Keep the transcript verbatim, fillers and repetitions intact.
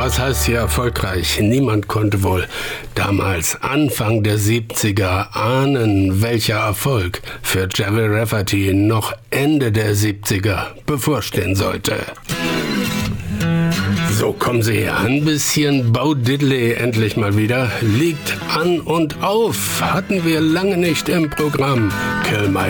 Was heißt hier erfolgreich? Niemand konnte wohl damals, Anfang der siebziger, ahnen, welcher Erfolg für Gerry Rafferty noch Ende der siebziger bevorstehen sollte. So, kommen Sie her. Ein bisschen Bo Diddley endlich mal wieder. Liegt an und auf. Hatten wir lange nicht im Programm. Kill My